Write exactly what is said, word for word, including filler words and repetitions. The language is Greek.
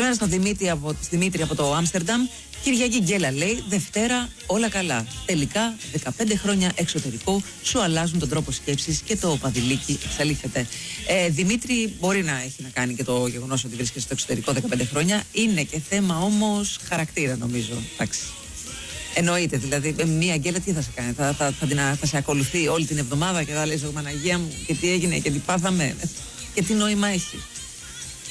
Καλημέρα στον Δημήτρη από, Δημήτρη από το Άμστερνταμ. Κυριακή γκέλα λέει, Δευτέρα όλα καλά. Τελικά δεκαπέντε χρόνια εξωτερικό σου αλλάζουν τον τρόπο σκέψης και το παδιλίκι εξαλείφεται. Ε, Δημήτρη, μπορεί να έχει να κάνει και το γεγονός ότι βρίσκεσαι στο εξωτερικό δεκαπέντε χρόνια. Είναι και θέμα όμως χαρακτήρα, νομίζω. Εντάξει. Εννοείται, δηλαδή, μία γκέλα τι θα σε κάνει, θα, θα, θα, θα, θα σε ακολουθεί όλη την εβδομάδα και θα λες, Παναγία μου, και τι έγινε και τι πάθαμε, και τι νόημα έχει.